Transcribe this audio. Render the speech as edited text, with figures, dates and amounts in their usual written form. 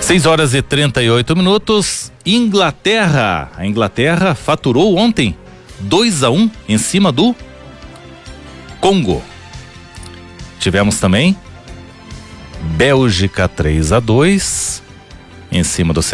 6h38. Inglaterra. A Inglaterra faturou ontem 2-1 em cima do Congo. Tivemos também Bélgica 3-2 em cima do